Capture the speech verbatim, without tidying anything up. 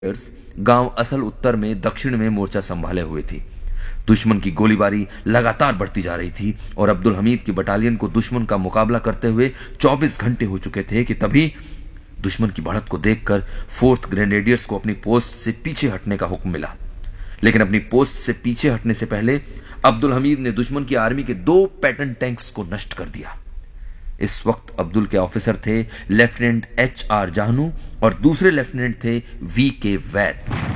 गांव असल उत्तर में दक्षिण में मोर्चा संभाले हुए थी। दुश्मन की गोलीबारी लगातार बढ़ती जा रही थी और अब्दुल हमीद की बटालियन को दुश्मन का मुकाबला करते हुए चौबीस घंटे हो चुके थे कि तभी दुश्मन की बढ़त को देखकर फोर्थ ग्रेनेडियर्स को अपनी पोस्ट से पीछे हटने का हुक्म मिला। लेकिन अपनी पोस्ट से पीछे हटने से पहले अब्दुल हमीद ने दुश्मन की आर्मी के दो पैटर्न टैंक्स को नष्ट कर दिया। इस वक्त अब्दुल के ऑफिसर थे लेफ्टिनेंट एच आर जाहनू और दूसरे लेफ्टिनेंट थे वी के वैद।